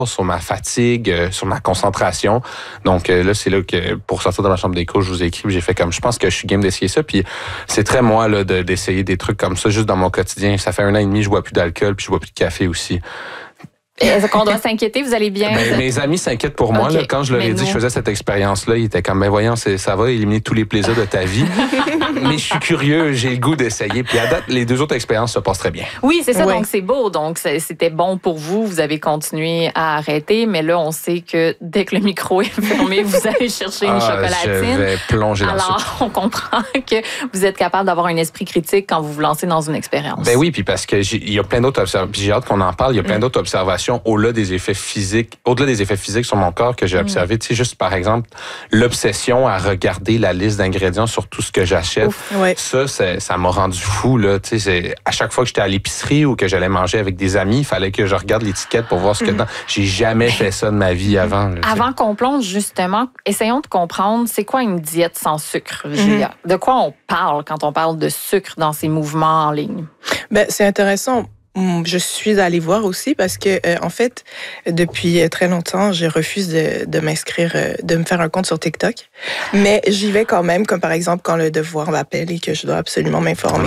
sur ma fatigue, sur ma concentration. Donc là, c'est là que pour sortir de ma chambre d'écho, je vous ai écrit, j'ai fait comme je pense que je suis game d'essayer ça. Puis c'est très moi là d'essayer des trucs comme ça juste dans mon quotidien. Ça fait 1 an et demi, je bois plus d'alcool, puis je bois plus de café aussi. Est-ce qu'on doit s'inquiéter? Vous allez bien? Mes amis s'inquiètent pour moi. Là, quand je leur ai dit que je faisais cette expérience-là, ils étaient comme, ben voyons, ça va éliminer tous les plaisirs de ta vie. Mais je suis curieux, j'ai le goût d'essayer. Puis à date, les 2 autres expériences se passent très bien. Oui, c'est ça, donc c'est beau. Donc c'était bon pour vous. Vous avez continué à arrêter. Mais là, on sait que dès que le micro est fermé, vous allez chercher une chocolatine. Je vais plonger dans ça. Alors, on comprend que vous êtes capable d'avoir un esprit critique quand vous vous lancez dans une expérience. Ben oui, puis parce que il y a plein d'autres observations. Puis j'ai hâte qu'on en parle. Il y a plein d'autres observations au-delà des effets physiques sur mon corps que j'ai observé. Tu sais, juste par exemple, l'obsession à regarder la liste d'ingrédients sur tout ce que j'achète. Ça m'a rendu fou, là. Tu sais, à chaque fois que j'étais à l'épicerie ou que j'allais manger avec des amis, il fallait que je regarde l'étiquette pour voir ce que dedans. J'ai jamais fait ça de ma vie avant. Là, avant qu'on plonge, justement, essayons de comprendre c'est quoi une diète sans sucre, Julia. De quoi on parle quand on parle de sucre dans ces mouvements en ligne? Ben, c'est intéressant. Je suis allée voir aussi parce que, en fait, depuis très longtemps, je refuse de m'inscrire, de me faire un compte sur TikTok. Mais j'y vais quand même, comme par exemple quand le devoir m'appelle et que je dois absolument m'informer.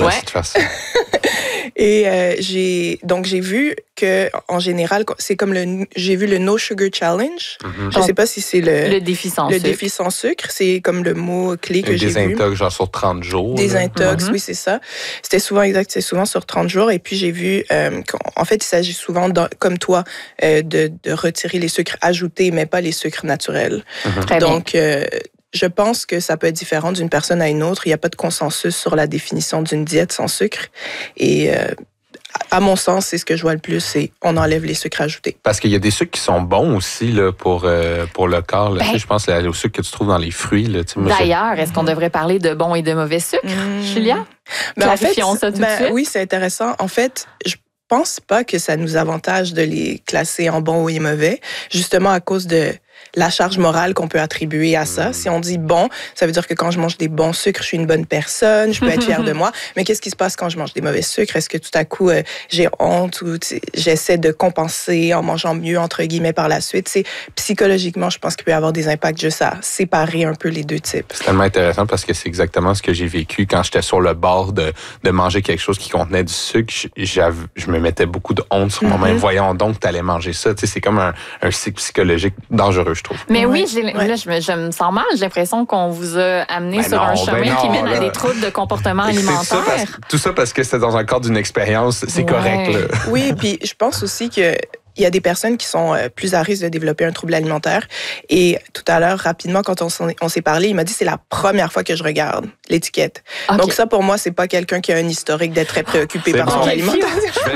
Et j'ai vu que en général, c'est comme j'ai vu le No Sugar Challenge. Je sais pas si c'est le défi sans sucre. Le défi sans sucre, c'est comme le mot clé que j'ai vu. Des intox genre sur 30 jours. Des intox, oui, c'est ça. C'était souvent sur 30 jours. Et puis j'ai vu en fait, il s'agit souvent, comme toi, de retirer les sucres ajoutés, mais pas les sucres naturels. Donc, je pense que ça peut être différent d'une personne à une autre. Il n'y a pas de consensus sur la définition d'une diète sans sucre. Et à mon sens, c'est ce que je vois le plus, c'est on enlève les sucres ajoutés. Parce qu'il y a des sucres qui sont bons aussi là, pour le corps. Là. Tu sais, je pense aux sucres que tu trouves dans les fruits. Là, d'ailleurs, est-ce qu'on devrait parler de bons et de mauvais sucres, Julia? Clarifions ça tout de suite. Oui, c'est intéressant. En fait, je pense pas que ça nous avantage de les classer en bons et mauvais, justement à cause de la charge morale qu'on peut attribuer à ça. Si on dit bon, ça veut dire que quand je mange des bons sucres, je suis une bonne personne, je peux être fière de moi. Mais qu'est-ce qui se passe quand je mange des mauvais sucres? Est-ce que tout à coup, j'ai honte ou j'essaie de compenser en mangeant mieux, entre guillemets, par la suite? Psychologiquement, je pense qu'il peut y avoir des impacts juste à séparer un peu les deux types. C'est tellement intéressant parce que c'est exactement ce que j'ai vécu quand j'étais sur le bord de manger quelque chose qui contenait du sucre. Je me mettais beaucoup de honte sur moi-même. Voyons donc, t'allais manger ça. Tu sais, c'est comme un cycle psychologique dangereux, je trouve. Mais oui, là, je me sens mal. J'ai l'impression qu'on vous a amené sur un chemin qui mène à des troubles de comportement alimentaire. Tout ça parce que c'était dans un cadre d'une expérience, c'est correct. Là. Oui, puis je pense aussi que il y a des personnes qui sont plus à risque de développer un trouble alimentaire. Et tout à l'heure, rapidement, quand on s'est parlé, il m'a dit c'est la première fois que je regarde l'étiquette. Okay. Donc ça, pour moi, c'est pas quelqu'un qui a un historique d'être très préoccupé par son alimentation.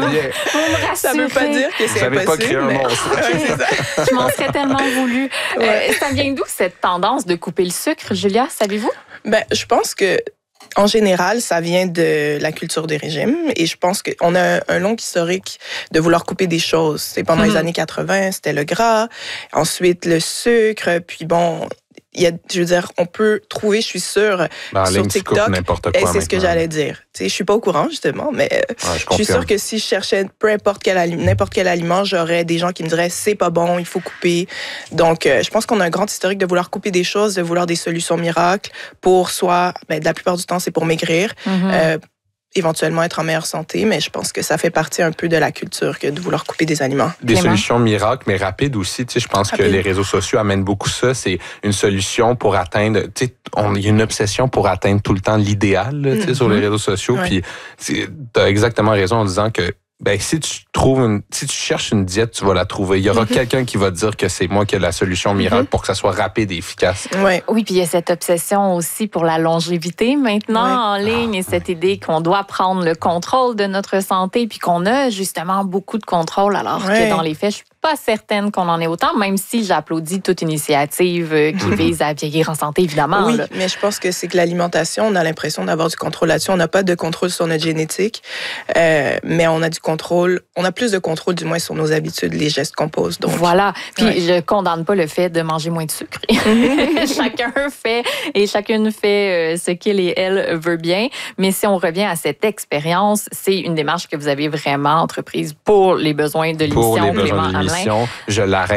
Ça veut pas dire que c'est impossible. Pas créé un monstre. Je m'en serais tellement voulu. Ça vient d'où cette tendance de couper le sucre, Julia? Savez-vous? Ben, je pense que en général, ça vient de la culture des régimes et je pense qu'on a un long historique de vouloir couper des choses. C'est pendant les années 80, c'était le gras, ensuite le sucre, puis bon, je veux dire, on peut trouver, je suis sûre, sur TikTok, et c'est ce que j'allais dire. Tu sais, je suis pas au courant, justement, mais je suis sûre que si je cherchais n'importe quel aliment, j'aurais des gens qui me diraient c'est pas bon, il faut couper. Donc, je pense qu'on a un grand historique de vouloir couper des choses, de vouloir des solutions miracles pour soit, la plupart du temps, c'est pour maigrir. Éventuellement être en meilleure santé, mais je pense que ça fait partie un peu de la culture que de vouloir couper des aliments. Des solutions miracles, mais rapides aussi. Tu sais, je pense que les réseaux sociaux amènent beaucoup ça. C'est une solution pour atteindre... Tu sais, il y a une obsession pour atteindre tout le temps l'idéal tu sais, sur les réseaux sociaux. Puis tu as exactement raison en disant que si tu cherches une diète, tu vas la trouver. Il y aura quelqu'un qui va te dire que c'est moi qui ai la solution miracle pour que ça soit rapide et efficace. Oui, puis il y a cette obsession aussi pour la longévité maintenant en ligne et cette idée qu'on doit prendre le contrôle de notre santé puis qu'on a justement beaucoup de contrôle alors que dans les faits, je suis pas certaine qu'on en ait autant, même si j'applaudis toute initiative qui vise à vieillir en santé, évidemment. Oui, mais je pense que c'est que l'alimentation, on a l'impression d'avoir du contrôle là-dessus. On n'a pas de contrôle sur notre génétique, mais on a du contrôle, on a plus de contrôle du moins sur nos habitudes, les gestes qu'on pose. Donc. Voilà. Puis je condamne pas le fait de manger moins de sucre. Chacun fait et chacune fait ce qu'il et elle veut bien. Mais si on revient à cette expérience, c'est une démarche que vous avez vraiment entreprise pour les besoins de l'émission. Pour les besoins de l'émission, je l'arrête.